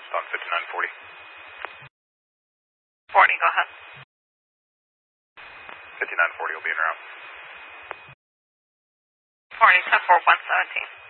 on 5940. Morning, go ahead. 5940 will be in route. Morning, 10-4, 117.